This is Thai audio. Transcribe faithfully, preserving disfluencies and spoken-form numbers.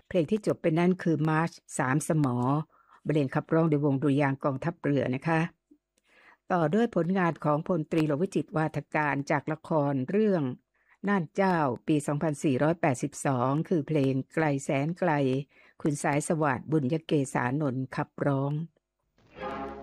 เพลงที่จบไปนั่นคือมาร์ชสามสมอบรรเลงขับร้องโดยวงดุริยางค์กองทัพเรือนะคะต่อด้วยผลงานของพลตรีหลวงวิจิตรวาทการจากละครเรื่องน่านเจ้าปีสองพันสี่ร้อยแปดสิบสองคือเพลงไกลแสนไกลคุณสายสวัสดิ์บุญยเกษานนท์ขับร้อง